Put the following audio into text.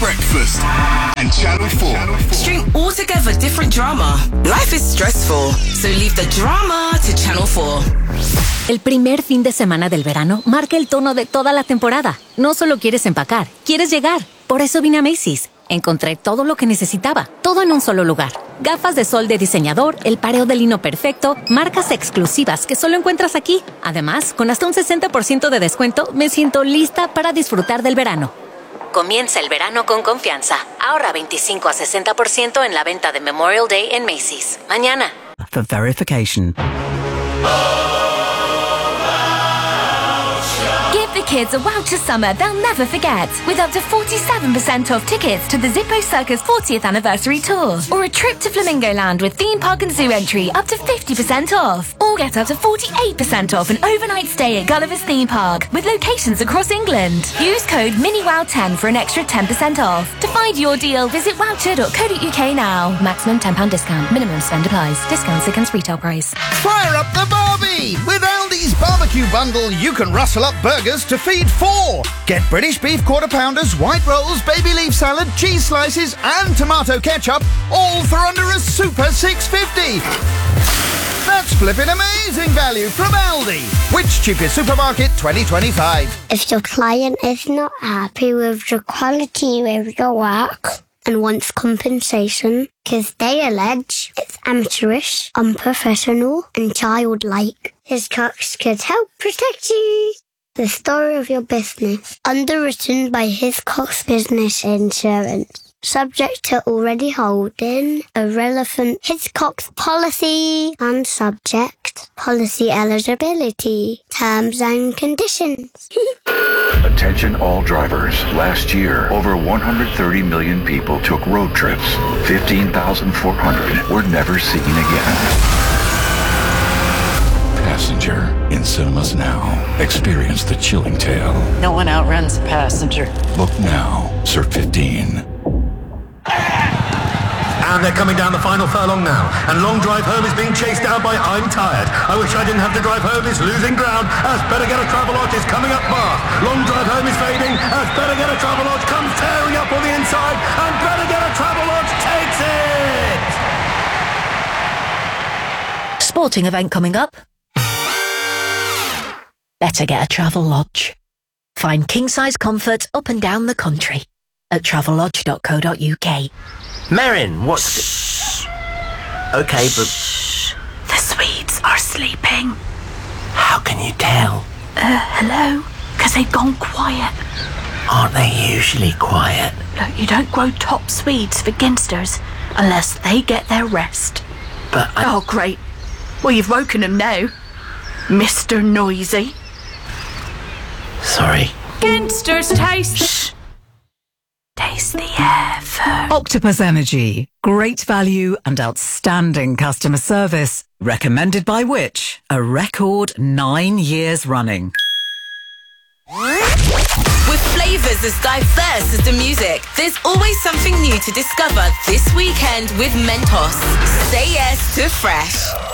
Breakfast and Channel 4. Stream altogether different drama. Life is stressful, so leave the drama to Channel 4. El primer fin de semana del verano marca el tono de toda la temporada. No solo quieres empacar, quieres llegar. Por eso vine a Macy's. Encontré todo lo que necesitaba, todo en un solo lugar. Gafas de sol de diseñador, el pareo de lino perfecto, marcas exclusivas que solo encuentras aquí. Además, con hasta un 60% de descuento, me siento lista para disfrutar del verano. Comienza el verano con confianza. Ahorra 25 a 60% en la venta de Memorial Day en Macy's. Mañana. For verification. Give the kids a voucher summer they'll never forget, with up to 47% off tickets to the Zippo Circus 40th anniversary tour, or a trip to Flamingo Land with theme park and zoo entry up to 50% off, or get up to 48% off an overnight stay at Gulliver's theme park with locations across England. Use code MINIWOW10 for an extra 10% off. To find your deal, visit wowcher.co.uk now. Maximum £10 discount. Minimum spend applies. Discounts against retail price. Fire up the barbie! With Aldi's barbecue bundle, you can rustle up burgers to feed 4. Get British beef quarter pounders, white rolls, baby leaf salad, cheese slices and tomato ketchup, all for under a super $6.50. That's flipping amazing value from Aldi. Which cheapest supermarket 2025? If your client is not happy with the quality of your work and wants compensation because they allege it's amateurish, unprofessional and childlike, Hiscox could help protect you. The story of your business. Underwritten by Hiscox Business Insurance. Subject to already holding a relevant Hiscox policy and subject policy eligibility, terms and conditions. Attention all drivers. Last year, over 130 million people took road trips. 15,400 were never seen again. Passenger in cinemas now. Experience the chilling tale. No one outruns a passenger. Book now. Cert 15. And they're coming down the final furlong now. And Long Drive Home is being chased down by I'm Tired. I wish I didn't have to drive home. It's losing ground as Better Get a Travelodge is coming up fast. Long Drive Home is fading as Better Get a Travelodge comes tearing up on the inside. And Better Get a Travelodge takes it! Sporting event coming up. Better Get a Travelodge. Find king-size comfort up and down the country at travellodge.co.uk. Marin, what's... Okay, but... The Swedes are sleeping. How can you tell? Hello? Because they've gone quiet. Aren't they usually quiet? Look, you don't grow top Swedes for ginsters unless they get their rest. But Oh, great. Well, you've woken them now, Mr. Noisy. Sorry. Ginsters taste... Shh. Taste the air first. Octopus Energy. Great value and outstanding customer service. Recommended by which? A record 9 years running. With flavours as diverse as the music, there's always something new to discover this weekend with Mentos. Say yes to fresh.